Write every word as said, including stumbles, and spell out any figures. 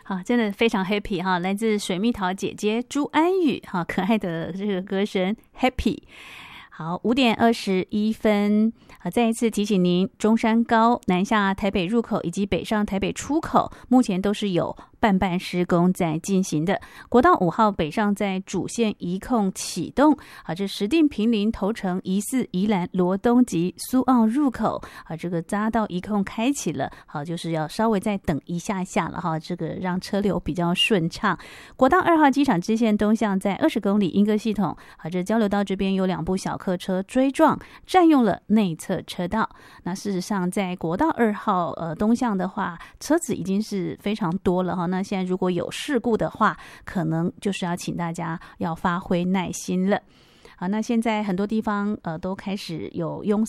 好，真的非常 happy 哈，来自水蜜桃姐姐朱安宇哈，可爱的这个歌声 happy。好，五点二十一分啊！再一次提醒您，中山高南下台北入口以及北上台北出口，目前都是有半半施工在进行的。国道五号北上在主线一控启动，啊，这石碇坪林头城宜四宜兰罗东及苏澳入口，啊，这个匝道一控开启了，好，就是要稍微再等一下下了哈，这个让车流比较顺畅。国道二号机场支线东向在二十公里莺歌系统，啊，这交流道这边有两部小客车追撞，占用了内侧车道。那事实上，在国道二号呃东向的话，车子已经是非常多了哈。那现在如果有事故的话，可能就是要请大家要发挥耐心了。好，那现在很多地方呃都开始有拥